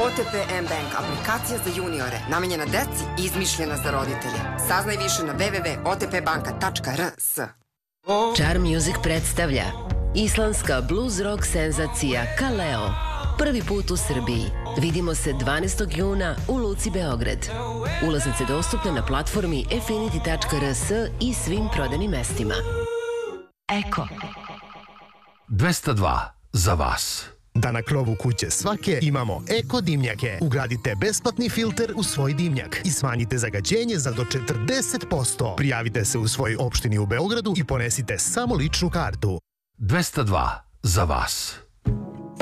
OTP M-Bank, aplikacija za juniore, namenjena deci i izmišljena za roditelje. Saznaj više na www.otpbanka.rs. Charm Music predstavlja islandska blues rock senzacija Kaleo. Prvi put u Srbiji. Vidimo se 12. juna u Luci Beograd. Ulaznice dostupne na platformi affinity.rs i svim prodajnim mestima. Eko 202 za vas. Da na krovu kuće svake imamo eko dimnjake. Ugradite besplatni filter u svoj dimnjak i smanjite zagađenje za do 40%. Prijavite se u svojoj opštini u Beogradu i ponesite samo ličnu kartu. 202 za vas.